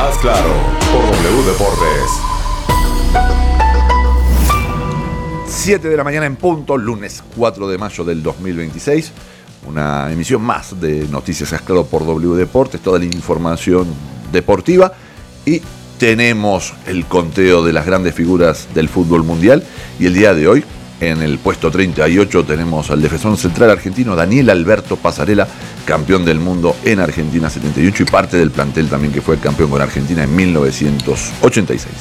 Haz claro, por W Deportes. 7 de la mañana en punto, lunes 4 de mayo del 2026. Una emisión más de Noticias Haz claro por W Deportes, toda la información deportiva. Y tenemos el conteo de las grandes figuras del fútbol mundial. Y el día de hoy, en el puesto 38, tenemos al defensor central argentino Daniel Alberto Pasarela, campeón del mundo en Argentina 78 y parte del plantel también que fue campeón con Argentina en 1986.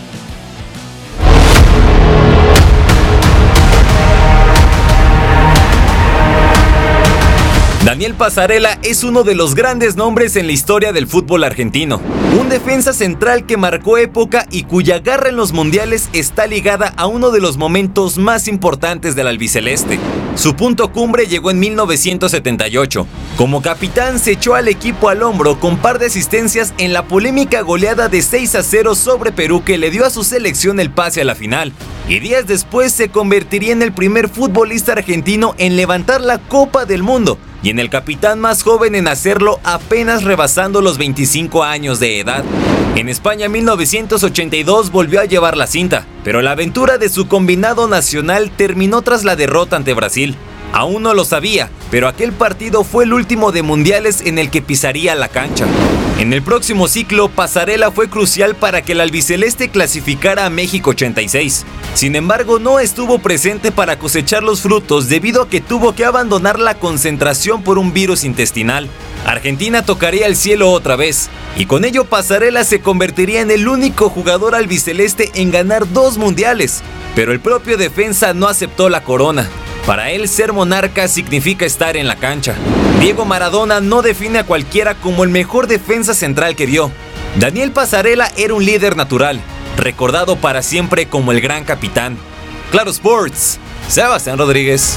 Daniel Pasarela es uno de los grandes nombres en la historia del fútbol argentino. Un defensa central que marcó época y cuya garra en los mundiales está ligada a uno de los momentos más importantes del albiceleste. Su punto cumbre llegó en 1978. Como capitán se echó al equipo al hombro con par de asistencias en la polémica goleada de 6-0 sobre Perú que le dio a su selección el pase a la final. Y días después se convertiría en el primer futbolista argentino en levantar la Copa del Mundo y en el capitán más joven en hacerlo apenas rebasando los 25 años de edad. En España 1982 volvió a llevar la cinta, pero la aventura de su combinado nacional terminó tras la derrota ante Brasil. Aún no lo sabía, pero aquel partido fue el último de mundiales en el que pisaría la cancha. En el próximo ciclo, Pasarela fue crucial para que el albiceleste clasificara a México 86. Sin embargo, no estuvo presente para cosechar los frutos debido a que tuvo que abandonar la concentración por un virus intestinal. Argentina tocaría el cielo otra vez, y con ello Pasarela se convertiría en el único jugador albiceleste en ganar 2 mundiales. Pero el propio defensa no aceptó la corona. Para él, ser monarca significa estar en la cancha. Diego Maradona no define a cualquiera como el mejor defensa central que vio. Daniel Pasarela era un líder natural, recordado para siempre como el gran capitán. Claro Sports, Sebastián Rodríguez.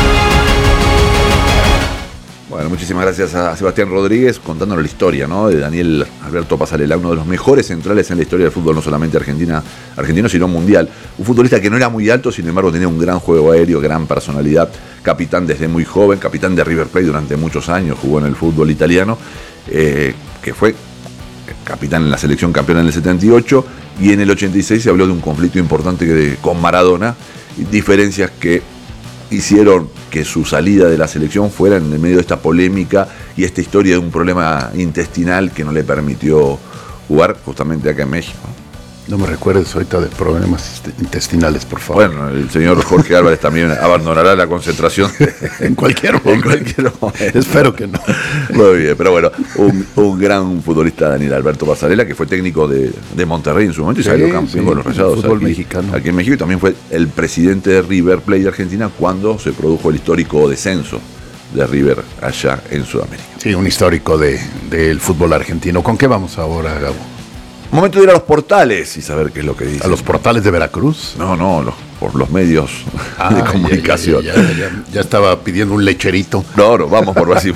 Bueno, muchísimas gracias a Sebastián Rodríguez contándonos la historia, ¿no?, de Daniel Alberto Pasarela, uno de los mejores centrales en la historia del fútbol, no solamente argentino, sino mundial. Un futbolista que no era muy alto, sin embargo tenía un gran juego aéreo, gran personalidad, capitán desde muy joven, capitán de River Plate durante muchos años, jugó en el fútbol italiano, que fue capitán en la selección campeona en el 78, y en el 86 se habló de un conflicto importante con Maradona, diferencias que hicieron que su salida de la selección fuera en el medio de esta polémica y esta historia de un problema intestinal que no le permitió jugar justamente acá en México. No me recuerdes ahorita de problemas intestinales, por favor. Bueno, el señor Jorge Álvarez también abandonará la concentración en cualquier momento. Espero que no. Muy bien, pero bueno, un gran futbolista, Daniel Alberto Pasarela, que fue técnico de Monterrey en su momento y salió campeón con los Rayados fútbol mexicano. Aquí en México, y también fue el presidente de River Plate de Argentina cuando se produjo el histórico descenso de River allá en Sudamérica. Sí, un histórico del fútbol argentino. ¿Con qué vamos ahora, Gabo? Momento de ir a los portales y saber qué es lo que dicen. ¿A los portales de Veracruz? No, por los medios de comunicación. Ya estaba pidiendo un lecherito. No, vamos por vacío.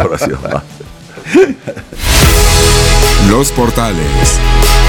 Los portales.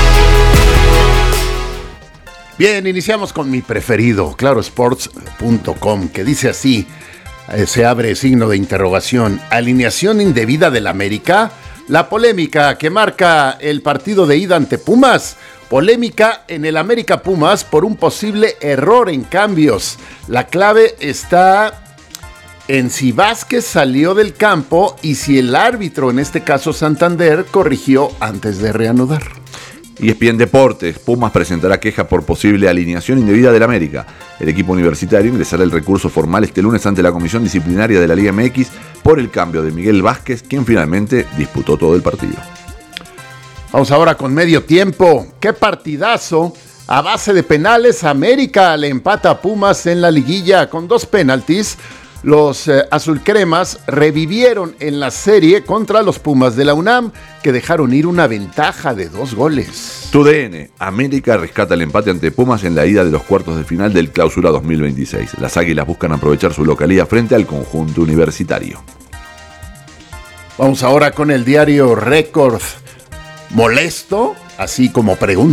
Bien, iniciamos con mi preferido, clarosports.com, que dice así, se abre signo de interrogación, alineación indebida del América. La polémica que marca el partido de ida ante Pumas. Polémica en el América Pumas por un posible error en cambios. La clave está en si Vázquez salió del campo y si el árbitro, en este caso Santander, corrigió antes de reanudar. ESPN Deportes, Pumas presentará queja por posible alineación indebida del América. El equipo universitario ingresará el recurso formal este lunes ante la Comisión Disciplinaria de la Liga MX por el cambio de Miguel Vázquez, quien finalmente disputó todo el partido. Vamos ahora con medio tiempo. ¡Qué partidazo! A base de penales, América le empata a Pumas en la liguilla con 2 penaltis. Los azulcremas revivieron en la serie contra los Pumas de la UNAM, que dejaron ir una ventaja de 2 goles. TUDN, América rescata el empate ante Pumas en la ida de los cuartos de final del Clausura 2026. Las Águilas buscan aprovechar su localía frente al conjunto universitario. Vamos ahora con el diario Récord. ¿Molesto? Así como pregunta.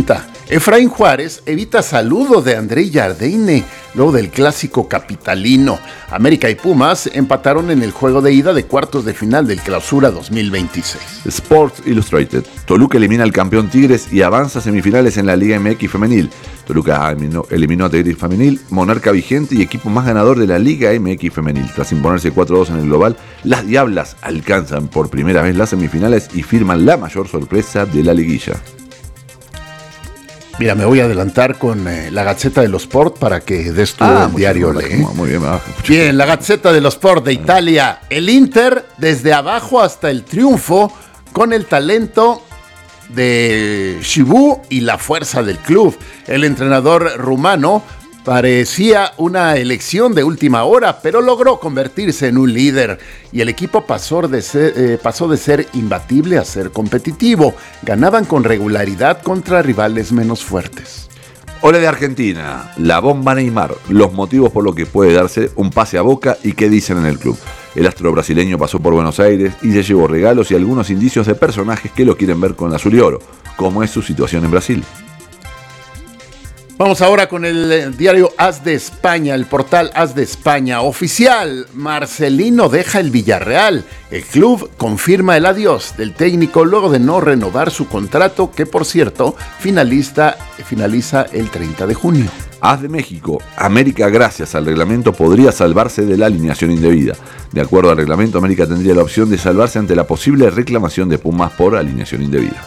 Efraín Juárez evita saludo de André Jardine luego del clásico capitalino. América y Pumas empataron en el juego de ida de cuartos de final del Clausura 2026. Sports Illustrated. Toluca elimina al campeón Tigres y avanza a semifinales en la Liga MX femenil. Toluca eliminó a Tigres femenil, monarca vigente y equipo más ganador de la Liga MX femenil. Tras imponerse 4-2 en el global, las Diablas alcanzan por primera vez las semifinales y firman la mayor sorpresa de la liguilla. Mira, me voy a adelantar con la Gazzetta dello Sport para que des tu diario. Muy bien, Bien, la Gazzetta dello Sport de Italia. El Inter desde abajo hasta el triunfo con el talento de Shibù y la fuerza del club. El entrenador rumano parecía una elección de última hora, pero logró convertirse en un líder y el equipo pasó de ser imbatible a ser competitivo. Ganaban con regularidad contra rivales menos fuertes. Ole de Argentina, la bomba Neymar, los motivos por los que puede darse un pase a Boca y qué dicen en el club. El astro brasileño pasó por Buenos Aires y se llevó regalos y algunos indicios de personajes que lo quieren ver con azul y oro, como es su situación en Brasil. Vamos ahora con el diario AS de España, el portal AS de España. Oficial, Marcelino deja el Villarreal. El club confirma el adiós del técnico luego de no renovar su contrato, que por cierto finaliza el 30 de junio. AS de México, América gracias al reglamento podría salvarse de la alineación indebida. De acuerdo al reglamento, América tendría la opción de salvarse ante la posible reclamación de Pumas por alineación indebida.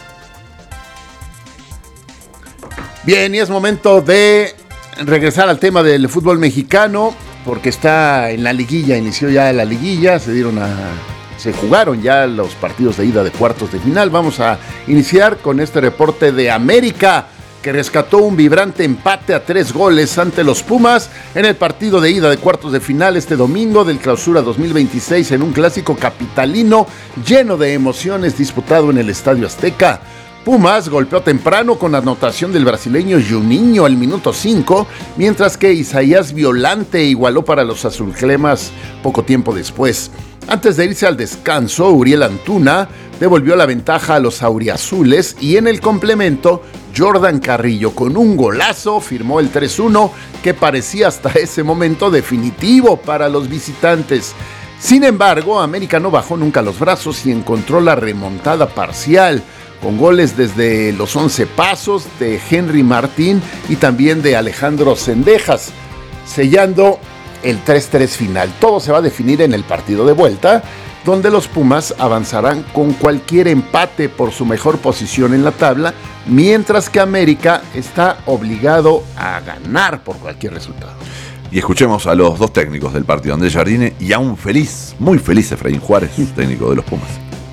Bien, y es momento de regresar al tema del fútbol mexicano, porque está en la liguilla, inició ya la liguilla, se jugaron ya los partidos de ida de cuartos de final. Vamos a iniciar con este reporte de América, que rescató un vibrante empate a 3 goles ante los Pumas en el partido de ida de cuartos de final este domingo del Clausura 2026 en un clásico capitalino lleno de emociones disputado en el Estadio Azteca. Pumas golpeó temprano con anotación del brasileño Juninho al minuto 5, mientras que Isaías Violante igualó para los azulcremas poco tiempo después. Antes de irse al descanso, Uriel Antuna devolvió la ventaja a los auriazules y en el complemento, Jordan Carrillo con un golazo firmó el 3-1 que parecía hasta ese momento definitivo para los visitantes. Sin embargo, América no bajó nunca los brazos y encontró la remontada parcial, con goles desde los 11 pasos de Henry Martín y también de Alejandro Zendejas, sellando el 3-3 final. Todo se va a definir en el partido de vuelta, donde los Pumas avanzarán con cualquier empate por su mejor posición en la tabla, mientras que América está obligado a ganar por cualquier resultado. Y escuchemos a los dos técnicos del partido, André Jardine y a un feliz, muy feliz Efraín Juárez, técnico de los Pumas.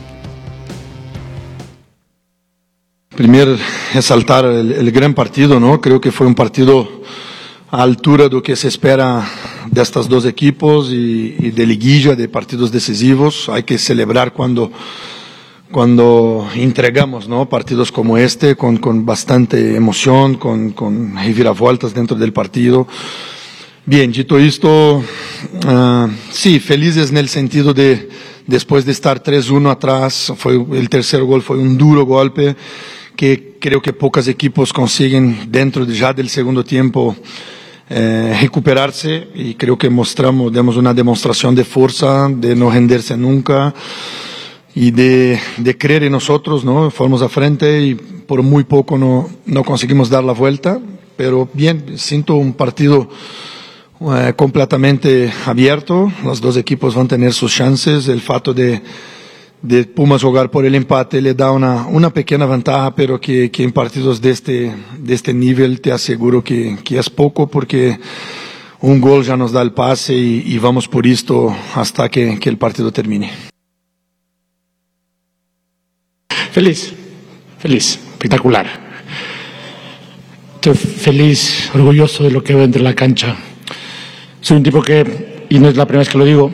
Primeiro, ressaltar o grande partido, não? Creio que foi um partido à altura do que se espera destas duas equipos e de liguilla, de partidos decisivos. Há que celebrar quando entregamos, não? Partidos como este, com bastante emoção, com reviravoltas dentro do partido. Bien, dito isto, sí, felizes no sentido de, después de estar 3-1 atrás, el tercer gol fue un duro golpe, que creo que pocos equipos consiguen dentro ya del segundo tiempo recuperarse, y creo que demos una demostración de fuerza, de no rendirse nunca, y de creer en nosotros, ¿no? Fuimos a frente y por muy poco no conseguimos dar la vuelta, pero bien, siento un partido completamente abierto. Los dos equipos van a tener sus chances. El fato de Pumas jugar por el empate le da una pequeña ventaja, pero que en partidos de este nivel te aseguro que es poco, porque un gol ya nos da el pase y vamos por esto hasta que el partido termine. Feliz, espectacular. Estoy feliz, orgulloso de lo que veo entre la cancha. Soy un tipo que, y no es la primera vez que lo digo,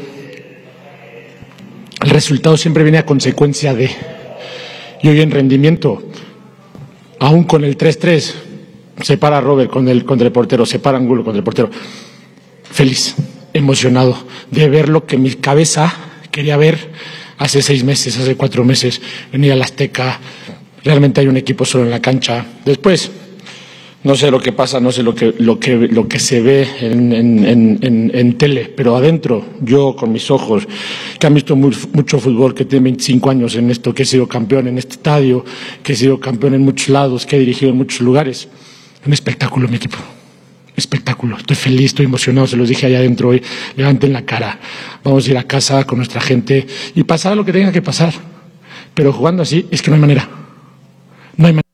el resultado siempre viene a consecuencia de. Y hoy en rendimiento, aún con el 3-3, se para Robert contra el portero, se para Angulo contra el portero. Feliz, emocionado de ver lo que mi cabeza quería ver hace 6 meses, hace 4 meses, venir al Azteca. Realmente hay un equipo solo en la cancha. Después, No sé lo que pasa, no sé lo que se ve en tele, pero adentro, yo con mis ojos, que han visto mucho fútbol, que tiene 25 años en esto, que he sido campeón en este estadio, que he sido campeón en muchos lados, que he dirigido en muchos lugares. Un espectáculo, mi equipo. Espectáculo. Estoy feliz, estoy emocionado, se los dije allá adentro hoy. Levanten la cara. Vamos a ir a casa con nuestra gente y pasar lo que tenga que pasar. Pero jugando así, es que no hay manera. No hay manera.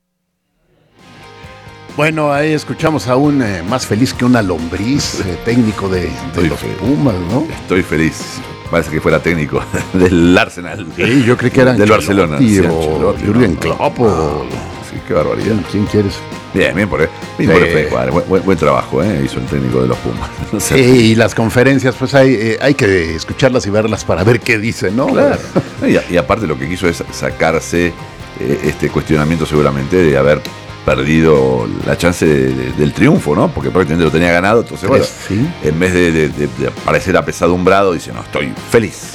Bueno, ahí escuchamos a un más feliz que una lombriz, técnico de los Pumas, ¿no? Estoy feliz. Parece que fuera técnico del Arsenal. Sí, yo creí que era del Barcelona. Sí, o Jürgen Klopp o... Sí, qué barbaridad. ¿Quién quieres? Bien por buen trabajo, hizo el técnico de los Pumas. No sé. Sí, y las conferencias, pues hay que escucharlas y verlas para ver qué dicen, ¿no? Claro. Y aparte lo que quiso es sacarse este cuestionamiento seguramente de haber perdido la chance del triunfo, ¿no? Porque prácticamente lo tenía ganado, entonces bueno, ¿sí? En vez de parecer apesadumbrado, dice, no, estoy feliz.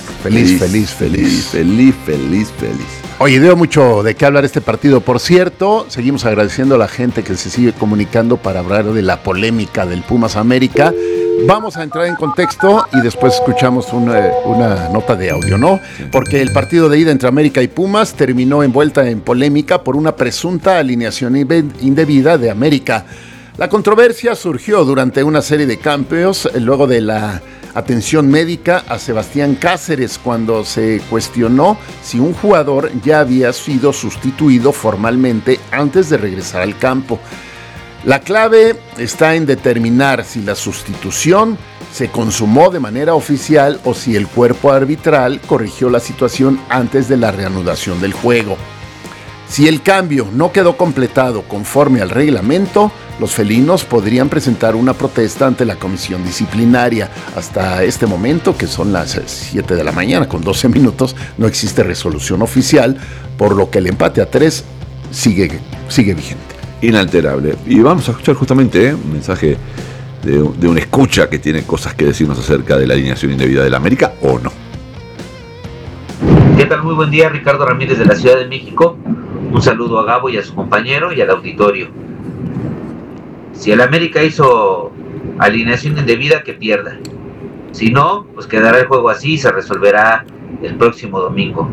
Oye, dio mucho de qué hablar este partido. Por cierto, seguimos agradeciendo a la gente que se sigue comunicando para hablar de la polémica del Pumas América. Vamos a entrar en contexto y después escuchamos una nota de audio, ¿no? Porque el partido de ida entre América y Pumas terminó envuelta en polémica por una presunta alineación indebida de América. La controversia surgió durante una serie de campeos luego de la atención médica a Sebastián Cáceres cuando se cuestionó si un jugador ya había sido sustituido formalmente antes de regresar al campo. La clave está en determinar si la sustitución se consumó de manera oficial o si el cuerpo arbitral corrigió la situación antes de la reanudación del juego. Si el cambio no quedó completado conforme al reglamento, los felinos podrían presentar una protesta ante la comisión disciplinaria. Hasta este momento, que son las 7 de la mañana con 12 minutos, no existe resolución oficial, por lo que el empate a 3 sigue vigente. Inalterable. Y vamos a escuchar justamente un mensaje de un escucha que tiene cosas que decirnos acerca de la alineación indebida del América o no. ¿Qué tal? Muy buen día, Ricardo Ramírez de la Ciudad de México. Un saludo a Gabo y a su compañero y al auditorio. Si el América hizo alineación indebida, que pierda. Si no, pues quedará el juego así y se resolverá el próximo domingo.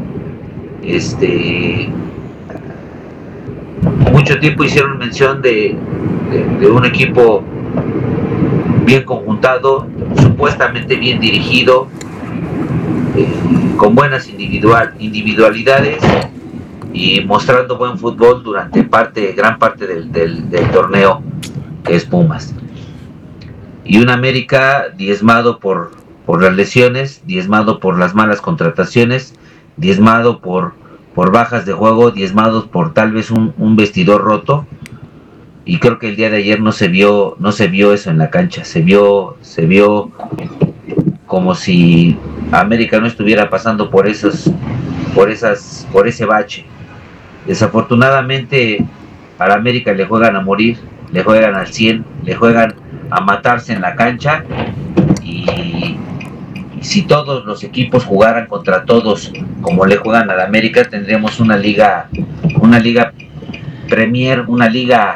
Mucho tiempo hicieron mención de un equipo bien conjuntado, supuestamente bien dirigido, con buenas individualidades y mostrando buen fútbol durante gran parte del torneo que es Pumas. Y un América diezmado por las lesiones, diezmado por las malas contrataciones, diezmado por bajas de juego, diezmados por tal vez un vestidor roto, y creo que el día de ayer no se vio eso en la cancha. Se vio como si América no estuviera pasando por ese bache. Desafortunadamente a la América le juegan a morir, le juegan al 100, le juegan a matarse en la cancha, y si todos los equipos jugaran contra todos como le juegan a la América, tendríamos una liga Premier, una liga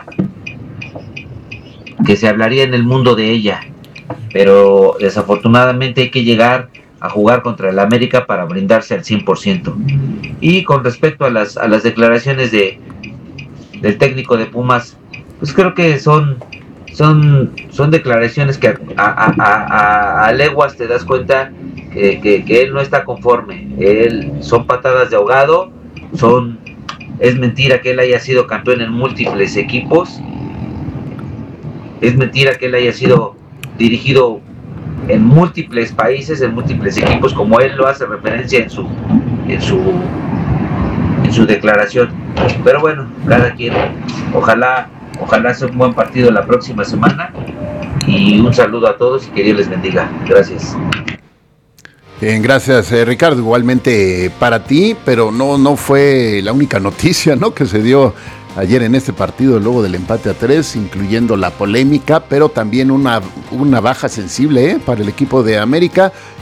que se hablaría en el mundo de ella. Pero desafortunadamente hay que llegar a jugar contra el América para brindarse al 100%. Y con respecto a las declaraciones del técnico de Pumas, pues creo que son declaraciones que a leguas te das cuenta que él no está conforme. Son patadas de ahogado, es mentira que él haya sido campeón en múltiples equipos, es mentira que él haya sido dirigido en múltiples países, en múltiples equipos, como él lo hace referencia en su declaración. Pero bueno, cada quien, ojalá sea un buen partido la próxima semana, y un saludo a todos y que Dios les bendiga. Gracias. Bien, gracias, Ricardo. Igualmente para ti, pero no fue la única noticia, ¿no?, que se dio ayer en este partido luego del empate a 3, incluyendo la polémica, pero también una baja sensible para el equipo de América,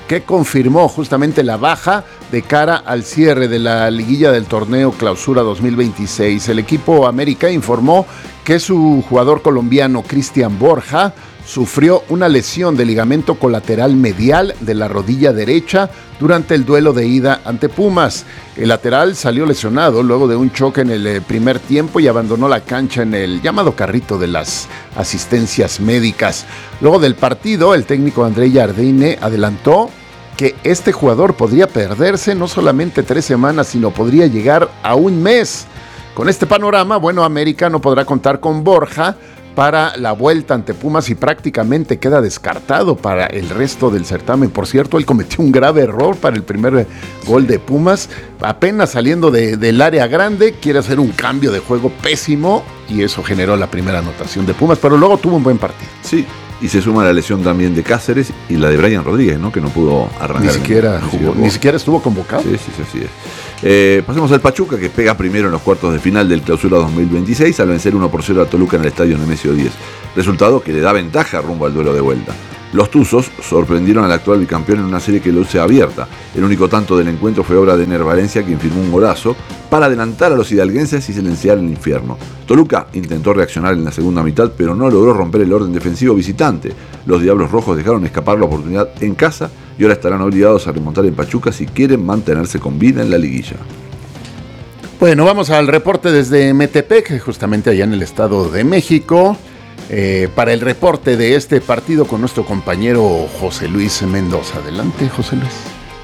que confirmó justamente la baja de cara al cierre de la liguilla del torneo Clausura 2026. El equipo América informó que su jugador colombiano Cristian Borja sufrió una lesión de ligamento colateral medial de la rodilla derecha durante el duelo de ida ante Pumas. El lateral salió lesionado luego de un choque en el primer tiempo y abandonó la cancha en el llamado carrito de las asistencias médicas. Luego del partido, el técnico André Jardine adelantó que este jugador podría perderse no solamente 3 semanas, sino podría llegar a 1 mes. Con este panorama, bueno, América no podrá contar con Borja para la vuelta ante Pumas y prácticamente queda descartado para el resto del certamen. Por cierto, él cometió un grave error para el primer gol de Pumas. Apenas saliendo del área grande, quiere hacer un cambio de juego pésimo y eso generó la primera anotación de Pumas, pero luego tuvo un buen partido. Sí, y se suma la lesión también de Cáceres y la de Brian Rodríguez, ¿no? Que no pudo arrancar. Ni siquiera estuvo convocado. Sí, así es. Pasemos al Pachuca, que pega primero en los cuartos de final del Clausura 2026 al vencer 1-0 a Toluca en el estadio Nemesio 10. Resultado que le da ventaja rumbo al duelo de vuelta. Los Tuzos sorprendieron al actual bicampeón en una serie que luce abierta. El único tanto del encuentro fue obra de Ener Valencia, quien firmó un golazo para adelantar a los hidalguenses y silenciar el infierno. Toluca intentó reaccionar en la segunda mitad, pero no logró romper el orden defensivo visitante. Los Diablos Rojos dejaron escapar la oportunidad en casa y ahora estarán obligados a remontar en Pachuca si quieren mantenerse con vida en la liguilla. Bueno, vamos al reporte desde Metepec, justamente allá en el Estado de México, para el reporte de este partido con nuestro compañero José Luis Mendoza. Adelante, José Luis.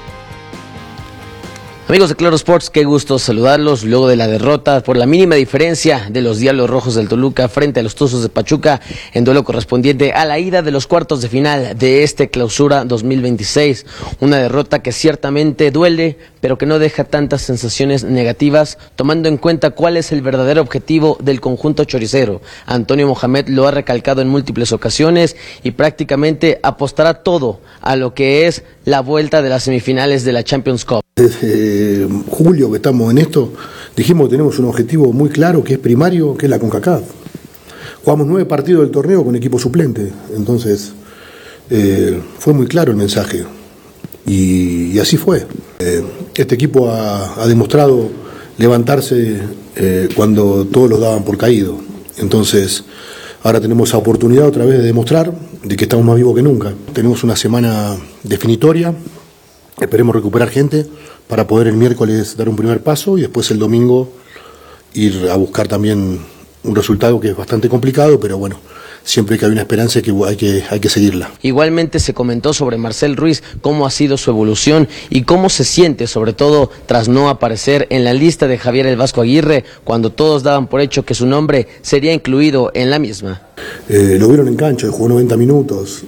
Amigos de Claro Sports, qué gusto saludarlos luego de la derrota por la mínima diferencia de los Diablos Rojos del Toluca frente a los Tuzos de Pachuca en duelo correspondiente a la ida de los cuartos de final de este Clausura 2026. Una derrota que ciertamente duele, pero que no deja tantas sensaciones negativas, tomando en cuenta cuál es el verdadero objetivo del conjunto choricero. Antonio Mohamed lo ha recalcado en múltiples ocasiones y prácticamente apostará todo a lo que es la vuelta de las semifinales de la Champions Cup. Desde julio que estamos en esto, dijimos que tenemos un objetivo muy claro, que es primario, que es la CONCACAF. Jugamos 9 partidos del torneo con equipo suplente, entonces fue muy claro el mensaje y así fue. Este equipo ha demostrado levantarse cuando todos lo daban por caído, entonces ahora tenemos esa oportunidad otra vez de demostrar de que estamos más vivos que nunca. Tenemos una semana definitoria, esperemos recuperar gente para poder el miércoles dar un primer paso y después el domingo ir a buscar también un resultado que es bastante complicado, pero bueno, siempre que hay una esperanza hay que seguirla. Igualmente se comentó sobre Marcel Ruiz, cómo ha sido su evolución y cómo se siente, sobre todo tras no aparecer en la lista de Javier el Vasco Aguirre, cuando todos daban por hecho que su nombre sería incluido en la misma. Lo vieron en cancha, jugó 90 minutos,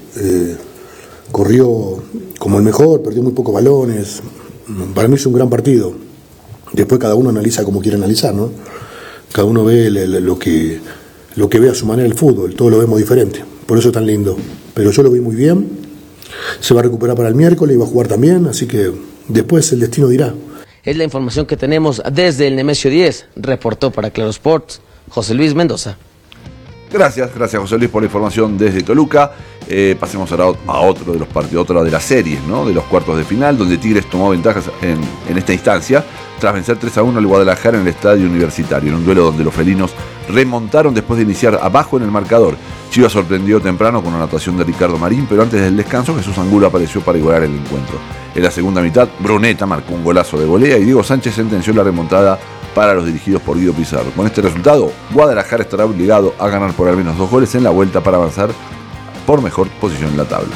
corrió como el mejor, perdió muy pocos balones. Para mí es un gran partido. Después cada uno analiza como quiere analizar, ¿no? Cada uno ve lo que ve a su manera el fútbol, todos lo vemos diferente, por eso es tan lindo. Pero yo lo vi muy bien, se va a recuperar para el miércoles y va a jugar también, así que después el destino dirá. Es la información que tenemos desde el Nemesio 10, reportó para Claro Sports, José Luis Mendoza. Gracias José Luis por la información desde Toluca. Pasemos ahora a otro de los partidos, otra de las series, ¿no? De los cuartos de final, donde Tigres tomó ventajas en esta instancia, tras vencer 3-1 al Guadalajara en el Estadio Universitario, en un duelo donde los felinos remontaron después de iniciar abajo en el marcador. Chivas sorprendió temprano con una anotación de Ricardo Marín, pero antes del descanso Jesús Angulo apareció para igualar el encuentro. En la segunda mitad, Bruneta marcó un golazo de volea y Diego Sánchez sentenció la remontada para los dirigidos por Guido Pizarro. Con este resultado, Guadalajara estará obligado a ganar por al menos 2 goles en la vuelta para avanzar por mejor posición en la tabla.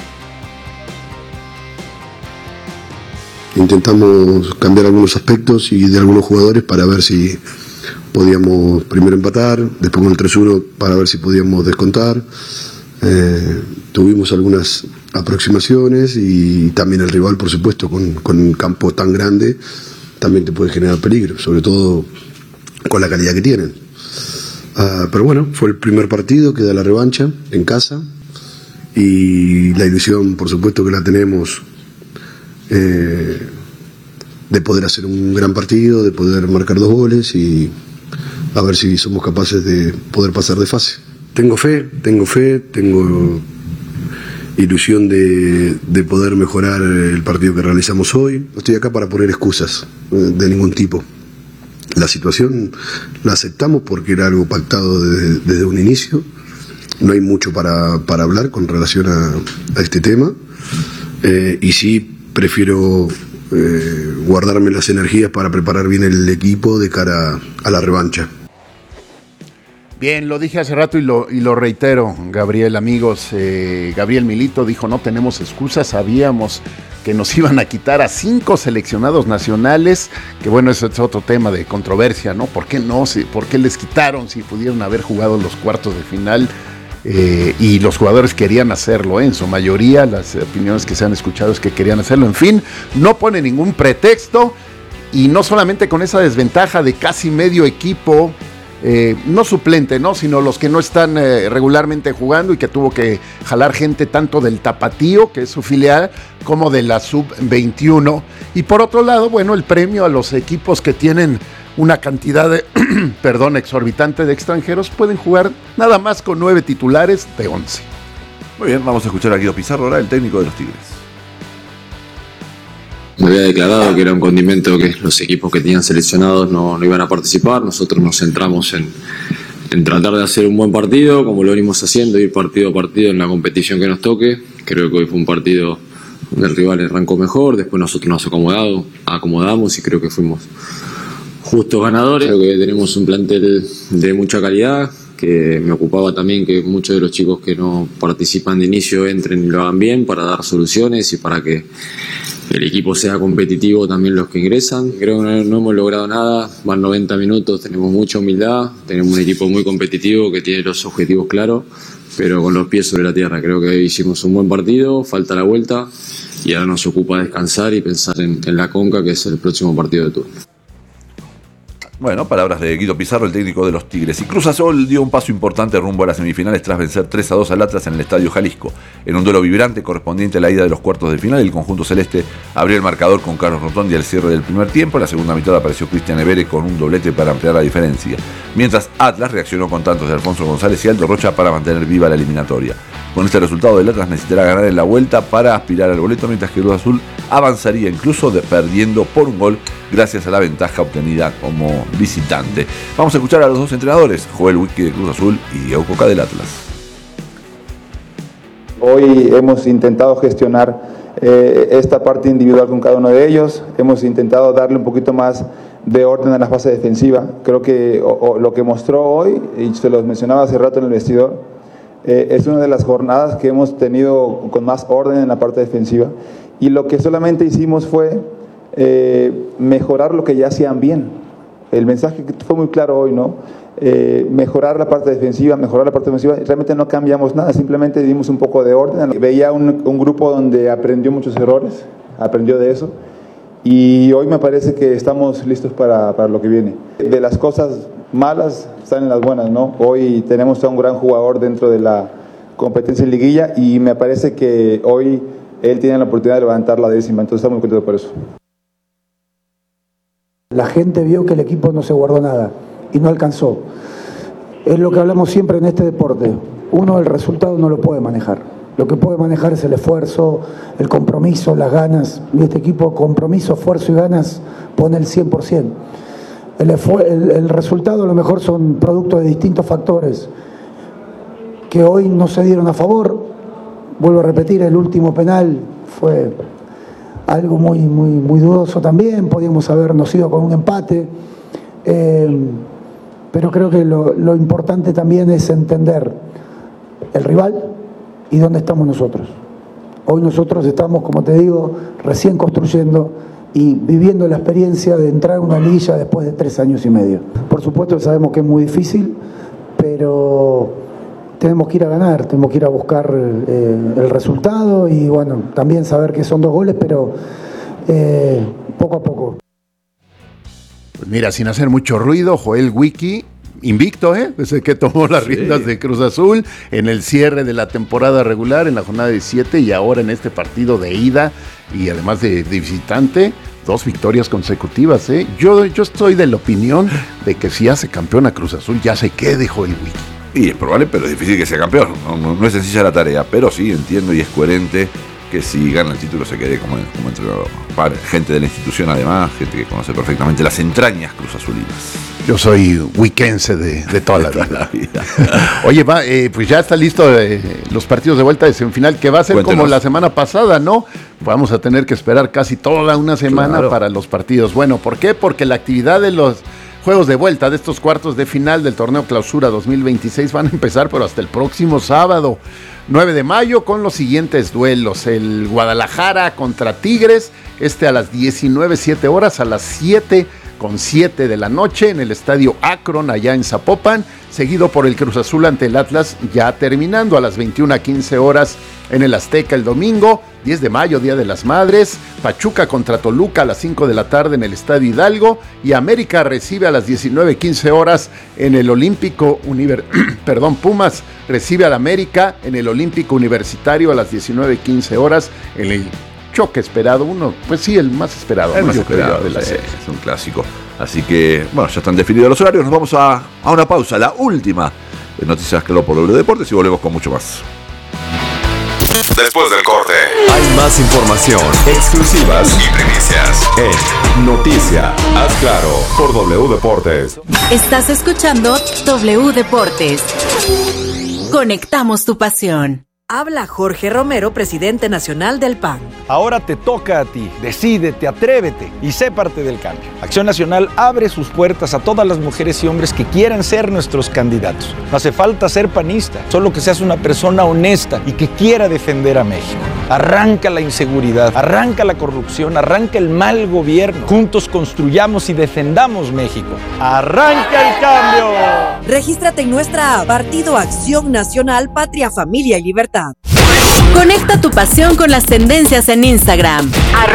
Intentamos cambiar algunos aspectos y de algunos jugadores para ver si podíamos primero empatar, después con el 3-1 para ver si podíamos descontar. Tuvimos algunas aproximaciones y también el rival, por supuesto, con un campo tan grande, también te puede generar peligro, sobre todo con la calidad que tienen. Pero bueno, fue el primer partido, queda la revancha en casa y la ilusión, por supuesto, que la tenemos de poder hacer un gran partido, de poder marcar 2 goles y a ver si somos capaces de poder pasar de fase. Tengo fe, ilusión de poder mejorar el partido que realizamos hoy. No estoy acá para poner excusas de ningún tipo. La situación la aceptamos porque era algo pactado desde un inicio. No hay mucho para hablar con relación a este tema. Y sí prefiero guardarme las energías para preparar bien el equipo de cara a la revancha. Bien, lo dije hace rato y lo reitero, Gabriel, amigos. Gabriel Milito dijo, no tenemos excusas, sabíamos que nos iban a quitar a 5 seleccionados nacionales, que bueno, ese es otro tema de controversia, ¿no? ¿Por qué no? ¿Por qué les quitaron si pudieron haber jugado los cuartos de final? Y los jugadores querían hacerlo, en su mayoría las opiniones que se han escuchado es que querían hacerlo. En fin, no pone ningún pretexto, y no solamente con esa desventaja de casi medio equipo, no suplente, ¿no? Sino los que no están regularmente jugando, y que tuvo que jalar gente tanto del Tapatío, que es su filial, como de la Sub-21. Y por otro lado, bueno, el premio a los equipos que tienen una cantidad de, exorbitante de extranjeros, pueden jugar nada más con 9 titulares de 11. Muy bien, vamos a escuchar a Guido Pizarro, ahora el técnico de los Tigres. Me había declarado que era un condimento que los equipos que tenían seleccionados no iban a participar. Nosotros nos centramos en tratar de hacer un buen partido, como lo venimos haciendo, ir partido a partido en la competición que nos toque. Creo que hoy fue un partido donde el rival arrancó mejor, después nosotros nos acomodamos y creo que fuimos justos ganadores. Creo que tenemos un plantel de mucha calidad, que me ocupaba también que muchos de los chicos que no participan de inicio entren y lo hagan bien para dar soluciones y para que el equipo sea competitivo también los que ingresan. Creo que no hemos logrado nada, van 90 minutos, tenemos mucha humildad, tenemos un equipo muy competitivo que tiene los objetivos claros, pero con los pies sobre la tierra. Creo que hoy hicimos un buen partido, falta la vuelta y ahora nos ocupa descansar y pensar en la Conca, que es el próximo partido de turno. Bueno, palabras de Guido Pizarro, el técnico de los Tigres. Y Cruz Azul dio un paso importante rumbo a las semifinales tras vencer 3-2 al Atlas en el Estadio Jalisco. En un duelo vibrante correspondiente a la ida de los cuartos de final, el conjunto celeste abrió el marcador con Carlos Rotondi al cierre del primer tiempo. En la segunda mitad apareció Cristian Evere con un doblete para ampliar la diferencia. Mientras Atlas reaccionó con tantos de Alfonso González y Aldo Rocha para mantener viva la eliminatoria. Con este resultado, el Atlas necesitará ganar en la vuelta para aspirar al boleto, mientras que Cruz Azul avanzaría incluso perdiendo por un gol gracias a la ventaja obtenida como visitante. Vamos a escuchar a los dos entrenadores, Joel Wiki de Cruz Azul y Diego Coca del Atlas. Hoy hemos intentado gestionar esta parte individual con cada uno de ellos, hemos intentado darle un poquito más de orden a la fase defensiva. Creo que lo que mostró hoy, y se los mencionaba hace rato en el vestidor, es una de las jornadas que hemos tenido con más orden en la parte defensiva, y lo que solamente hicimos fue mejorar lo que ya hacían bien. El mensaje que fue muy claro hoy, ¿no? Mejorar la parte defensiva, mejorar la parte ofensiva. Realmente no cambiamos nada, simplemente dimos un poco de orden. Veía un grupo donde aprendió muchos errores, aprendió de eso, y hoy me parece que estamos listos para lo que viene. De las cosas malas están en las buenas, ¿no? Hoy tenemos a un gran jugador dentro de la competencia en liguilla, y me parece que hoy él tiene la oportunidad de levantar la 10ª, entonces estamos muy contentos por eso. La gente vio que el equipo no se guardó nada y no alcanzó. Es lo que hablamos siempre en este deporte. Uno, el resultado no lo puede manejar. Lo que puede manejar es el esfuerzo, el compromiso, las ganas. Y este equipo, compromiso, esfuerzo y ganas, pone el 100%. El resultado a lo mejor son producto de distintos factores que hoy no se dieron a favor. Vuelvo a repetir, el último penal fue algo muy dudoso también. Podíamos habernos ido con un empate, pero creo que lo importante también es entender el rival y dónde estamos nosotros. Hoy nosotros estamos, como te digo, recién construyendo y viviendo la experiencia de entrar en una liguilla después de 3 años y medio. Por supuesto sabemos que es muy difícil, pero tenemos que ir a ganar, tenemos que ir a buscar el resultado, y bueno, también saber que son 2 goles, pero poco a poco. Pues mira, sin hacer mucho ruido, Joel Wiki, invicto, desde que tomó las riendas de Cruz Azul en el cierre de la temporada regular, en la jornada 17, y ahora en este partido de ida y además de visitante, 2 victorias consecutivas. Yo estoy de la opinión de que si hace campeón a Cruz Azul, ya se quede Joel Wiki. Y es probable, pero es difícil que sea campeón. No es sencilla la tarea, pero sí entiendo y es coherente que si gana el título se quede como entrenador. Gente de la institución, además, gente que conoce perfectamente las entrañas cruzazulinas. Yo soy wikense de toda la vida. Oye, pues ya está listo los partidos de vuelta de semifinal, que va a ser Cuéntenos. Como la semana pasada, ¿no? Vamos a tener que esperar casi toda una semana para los partidos. Bueno, ¿por qué? Porque la actividad de los juegos de vuelta de estos cuartos de final del torneo Clausura 2026 van a empezar, pero hasta el próximo sábado, 9 de mayo, con los siguientes duelos. El Guadalajara contra Tigres, a las 19:07 horas, a las 7:07 de la noche, en el estadio Akron, allá en Zapopan, seguido por el Cruz Azul ante el Atlas, ya terminando a las 21:15 horas en el Azteca el domingo, 10 de mayo, Día de las Madres, Pachuca contra Toluca a las 5 de la tarde en el Estadio Hidalgo, y América recibe a las 19:15 horas en el Olímpico Pumas recibe al América en el Olímpico Universitario a las 19:15 horas en el choque esperado, el más esperado. El más esperado, es un clásico. Así que, bueno, ya están definidos los horarios, nos vamos a una pausa, la última de Noticias Claro por W Deportes, y volvemos con mucho más. Después del corte, hay más información, exclusivas y primicias en Noticia Haz Claro por W Deportes. Estás escuchando W Deportes. Conectamos tu pasión. Habla Jorge Romero, presidente nacional del PAN. Ahora te toca a ti. Decídete, atrévete y sé parte del cambio. Acción Nacional abre sus puertas a todas las mujeres y hombres que quieran ser nuestros candidatos. No hace falta ser panista, solo que seas una persona honesta y que quiera defender a México. Arranca la inseguridad, arranca la corrupción, arranca el mal gobierno. Juntos construyamos y defendamos México. ¡Arranca el cambio! Regístrate en nuestra app Partido Acción Nacional, Patria, Familia y Libertad. Conecta tu pasión con las tendencias en Instagram.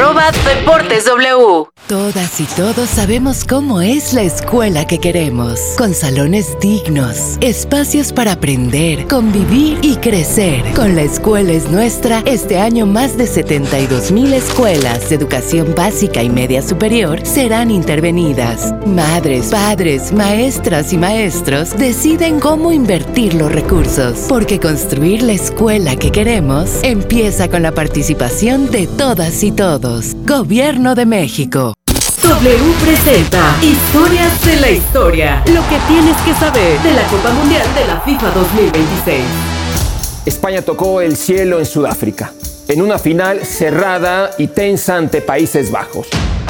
@DeportesW. Todas y todos sabemos cómo es la escuela que queremos. Con salones dignos, espacios para aprender, convivir y crecer. Con La Escuela es Nuestra, este año más de 72,000 escuelas de educación básica y media superior serán intervenidas. Madres, padres, maestras y maestros deciden cómo invertir los recursos, porque construir la escuela que queremos empieza con la participación de todas y todos. Gobierno de México. W presenta Historias de la Historia. Lo que tienes que saber de la Copa Mundial de la FIFA 2026. España tocó el cielo en Sudáfrica, en una final cerrada y tensa ante Países Bajos.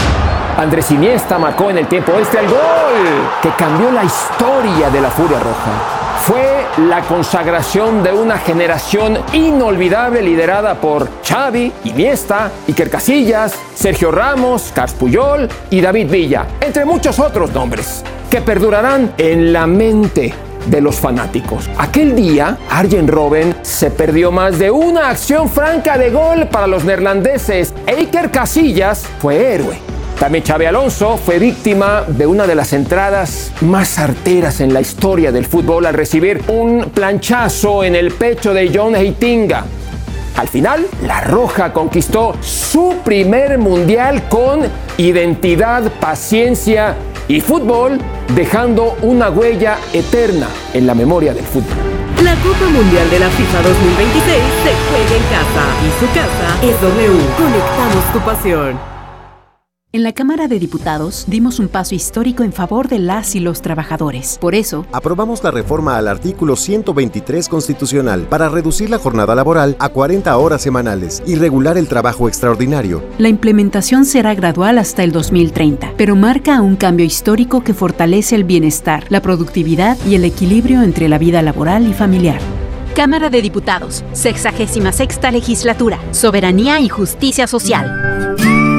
Andrés Iniesta marcó en el tiempo extra el gol que cambió la historia de la Furia Roja. Fue la consagración de una generación inolvidable liderada por Xavi, Iniesta, Iker Casillas, Sergio Ramos, Carles Puyol y David Villa, entre muchos otros nombres, que perdurarán en la mente de los fanáticos. Aquel día, Arjen Robben se perdió más de una acción franca de gol para los neerlandeses e Iker Casillas fue héroe. También Xabi Alonso fue víctima de una de las entradas más arteras en la historia del fútbol al recibir un planchazo en el pecho de John Heitinga. Al final, la Roja conquistó su primer mundial con identidad, paciencia y fútbol, dejando una huella eterna en la memoria del fútbol. La Copa Mundial de la FIFA 2026 se juega en casa y su casa es W. Conectamos tu pasión. En la Cámara de Diputados dimos un paso histórico en favor de las y los trabajadores. Por eso, aprobamos la reforma al artículo 123 constitucional para reducir la jornada laboral a 40 horas semanales y regular el trabajo extraordinario. La implementación será gradual hasta el 2030, pero marca un cambio histórico que fortalece el bienestar, la productividad y el equilibrio entre la vida laboral y familiar. Cámara de Diputados, 66ª legislatura, Soberanía y Justicia Social.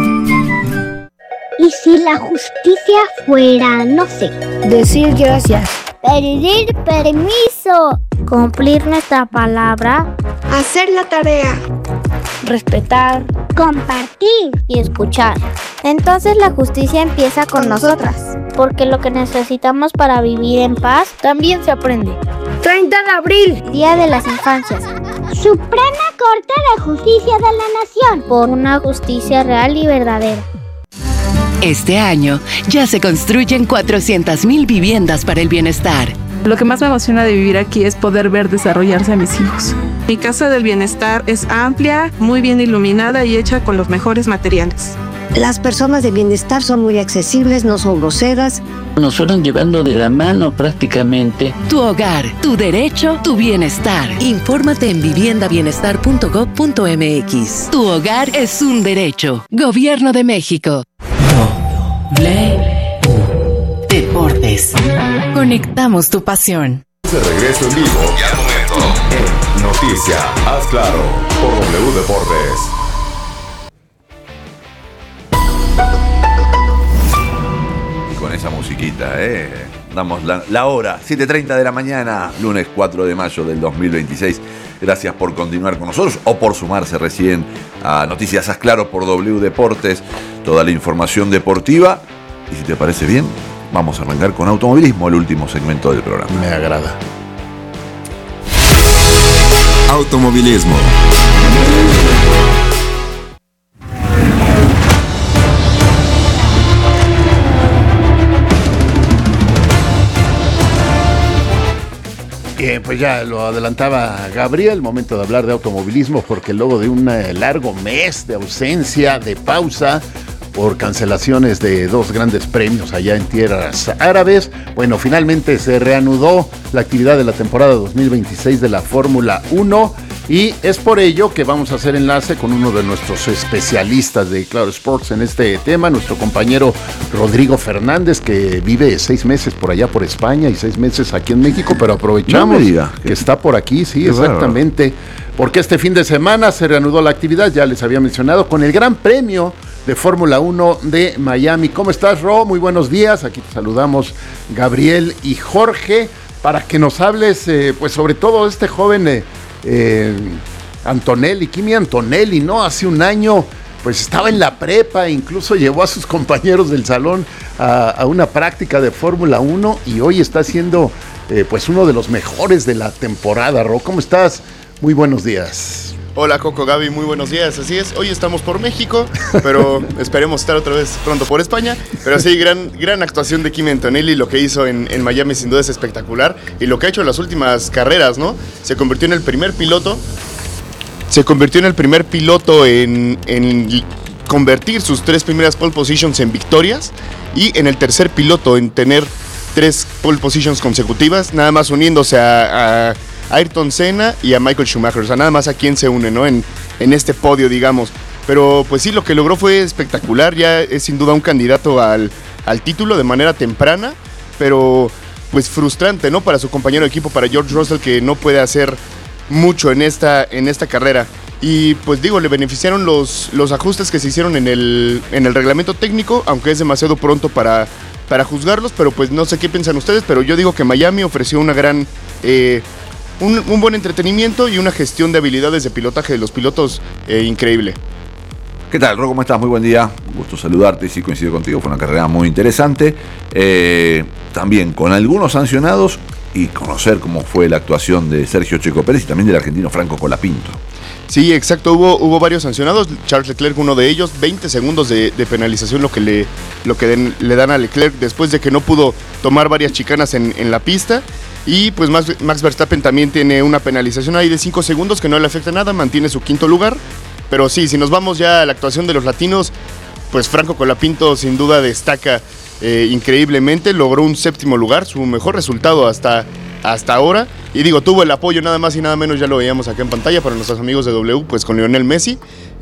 ¿Y si la justicia fuera, no sé, decir gracias, pedir permiso, cumplir nuestra palabra, hacer la tarea, respetar, compartir y escuchar? Entonces la justicia empieza con nosotras, porque lo que necesitamos para vivir en paz también se aprende. 30 de abril, Día de las Infancias. Suprema Corte de Justicia de la Nación, por una justicia real y verdadera. Este año ya se construyen 400,000 viviendas para el bienestar. Lo que más me emociona de vivir aquí es poder ver desarrollarse a mis hijos. Mi casa del bienestar es amplia, muy bien iluminada y hecha con los mejores materiales. Las personas de bienestar son muy accesibles, no son groseras. Nos fueron llevando de la mano prácticamente. Tu hogar, tu derecho, tu bienestar. Infórmate en viviendabienestar.gov.mx. Tu hogar es un derecho. Gobierno de México. Deportes. Conectamos tu pasión. De regreso en vivo y al momento en Noticia, haz claro, por W Deportes. Con esa musiquita, damos la hora, 7:30 de la mañana, lunes 4 de mayo del 2026. Gracias por continuar con nosotros o por sumarse recién a Noticias Haz Claro por W Deportes. Toda la información deportiva. Y si te parece bien, vamos a arrancar con automovilismo, el último segmento del programa. Me agrada. Automovilismo. Bien, pues ya lo adelantaba Gabriel, momento de hablar de automovilismo, porque luego de un largo mes de ausencia, de pausa, por cancelaciones de 2 grandes premios allá en tierras árabes, bueno, finalmente se reanudó la actividad de la temporada 2026 de la Fórmula 1 y es por ello que vamos a hacer enlace con uno de nuestros especialistas de Claro Sports en este tema, nuestro compañero Rodrigo Fernández, que vive 6 meses por allá por España y 6 meses aquí en México, pero aprovechamos que está por aquí, sí, exactamente, porque este fin de semana se reanudó la actividad, ya les había mencionado, con el Gran Premio de Fórmula 1 de Miami. ¿Cómo estás, Ro? Muy buenos días. Aquí te saludamos Gabriel y Jorge para que nos hables, pues sobre todo este joven Antonelli, Kimi Antonelli, ¿no? Hace un año, pues estaba en la prepa, incluso llevó a sus compañeros del salón a una práctica de Fórmula 1 y hoy está siendo, pues uno de los mejores de la temporada. Ro, ¿cómo estás? Muy buenos días. Hola Coco, Gaby, muy buenos días, así es, hoy estamos por México, pero esperemos estar otra vez pronto por España, pero sí, gran actuación de Kimi Antonelli, lo que hizo en Miami sin duda es espectacular, y lo que ha hecho en las últimas carreras, ¿no? Se convirtió en el primer piloto en convertir sus 3 primeras pole positions en victorias, y en el tercer piloto en tener 3 pole positions consecutivas, nada más uniéndose a Ayrton Senna y a Michael Schumacher, o sea, nada más a quién se une, ¿no? En este podio, digamos. Pero pues sí, lo que logró fue espectacular, ya es sin duda un candidato al título de manera temprana, pero pues frustrante, ¿no? Para su compañero de equipo, para George Russell, que no puede hacer mucho en esta carrera. Y pues digo, le beneficiaron los ajustes que se hicieron en el reglamento técnico, aunque es demasiado pronto para juzgarlos, pero pues no sé qué piensan ustedes, pero yo digo que Miami ofreció una gran... Un buen entretenimiento y una gestión de habilidades de pilotaje de los pilotos increíble. ¿Qué tal, Ro? ¿Cómo estás? Muy buen día. Un gusto saludarte y sí coincido contigo. Fue una carrera muy interesante. También con algunos sancionados y conocer cómo fue la actuación de Sergio Checo Pérez y también del argentino Franco Colapinto. Sí, exacto. Hubo varios sancionados. Charles Leclerc, uno de ellos. 20 segundos de penalización lo que le dan a Leclerc después de que no pudo tomar varias chicanas en la pista. Y pues Max Verstappen también tiene una penalización ahí de 5 segundos que no le afecta nada, mantiene su 5º lugar. Pero sí, si nos vamos ya a la actuación de los latinos, pues Franco Colapinto sin duda destaca increíblemente, logró un 7º lugar, su mejor resultado hasta ahora. Y digo, tuvo el apoyo nada más y nada menos, ya lo veíamos acá en pantalla para nuestros amigos de W, pues con Lionel Messi.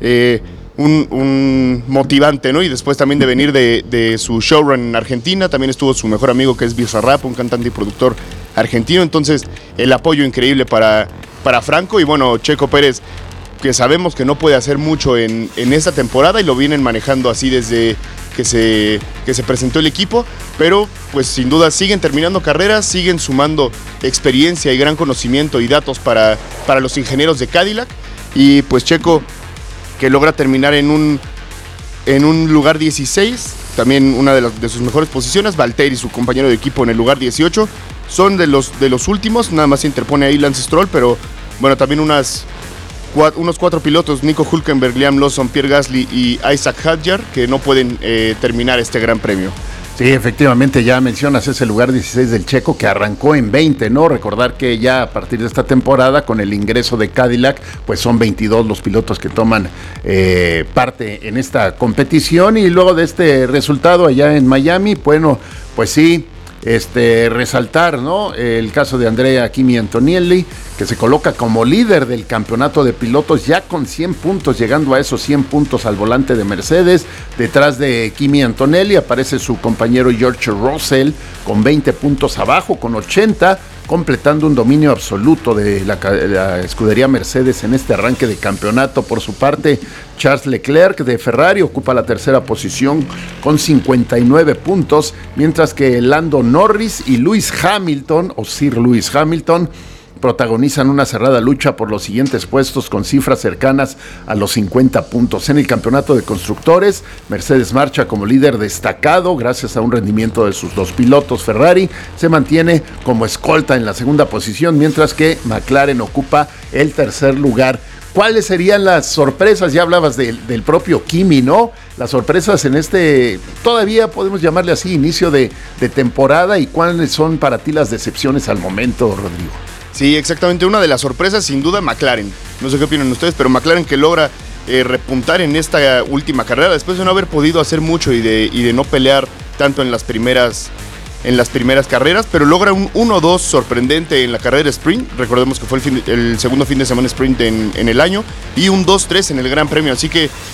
Un motivante, ¿no? Y después también de venir de su showrun en Argentina, también estuvo su mejor amigo que es Bizarrap, un cantante y productor argentino. Entonces el apoyo increíble para Franco. Y bueno, Checo Pérez, que sabemos que no puede hacer mucho en esta temporada y lo vienen manejando así desde que se presentó el equipo, pero pues sin duda siguen terminando carreras, siguen sumando experiencia y gran conocimiento y datos para los ingenieros de Cadillac. Y pues Checo, que logra terminar en un lugar 16, también una de sus mejores posiciones. Valtteri, su compañero de equipo, en el lugar 18, son de los últimos, nada más se interpone ahí Lance Stroll, pero bueno, también unos 4 pilotos, Nico Hülkenberg, Liam Lawson, Pierre Gasly y Isaac Hadjar, que no pueden terminar este gran premio. Sí, efectivamente, ya mencionas ese lugar 16 del Checo que arrancó en 20, ¿no? Recordar que ya a partir de esta temporada, con el ingreso de Cadillac, pues son 22 los pilotos que toman parte en esta competición. Y luego de este resultado allá en Miami, bueno, pues sí, resaltar, ¿no? El caso de Andrea Kimi Antonelli, que se coloca como líder del campeonato de pilotos ya con 100 puntos, llegando a esos 100 puntos al volante de Mercedes. Detrás de Kimi Antonelli aparece su compañero George Russell con 20 puntos abajo, con 80, completando un dominio absoluto de la escudería Mercedes en este arranque de campeonato. Por su parte, Charles Leclerc de Ferrari ocupa la tercera posición con 59 puntos, mientras que Lando Norris y Lewis Hamilton, o Sir Lewis Hamilton, protagonizan una cerrada lucha por los siguientes puestos con cifras cercanas a los 50 puntos. En el campeonato de constructores, Mercedes marcha como líder destacado gracias a un rendimiento de sus dos pilotos. Ferrari se mantiene como escolta en la segunda posición, mientras que McLaren ocupa el tercer lugar. ¿Cuáles serían las sorpresas? Ya hablabas del propio Kimi, ¿no? Las sorpresas en todavía podemos llamarle así, inicio de temporada, y cuáles son para ti las decepciones al momento, Rodrigo. Sí, exactamente. Una de las sorpresas, sin duda, McLaren. No sé qué opinan ustedes, pero McLaren que logra repuntar en esta última carrera después de no haber podido hacer mucho y de no pelear tanto en las primeras carreras, pero logra un 1-2 sorprendente en la carrera sprint. Recordemos que fue el segundo fin de semana sprint en el año, y un 2-3 en el Gran Premio. Así que